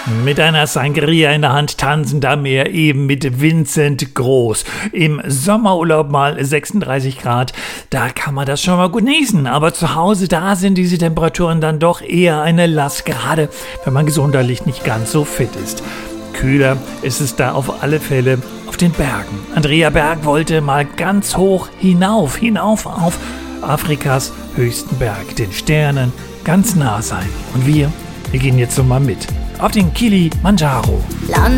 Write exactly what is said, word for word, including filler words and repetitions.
Mit einer Sangria in der Hand tanzend am Meer, eben mit Vincent Groß. Im Sommerurlaub mal sechsunddreißig Grad, da kann man das schon mal genießen. Aber zu Hause, da sind diese Temperaturen dann doch eher eine Last, gerade wenn man gesundheitlich nicht ganz so fit ist. Kühler ist es da auf alle Fälle auf den Bergen. Andrea Berg wollte mal ganz hoch hinauf, hinauf auf Afrikas höchsten Berg, den Sternen ganz nah sein. Und wir, wir gehen jetzt so mal mit auf den Kilimanjaro.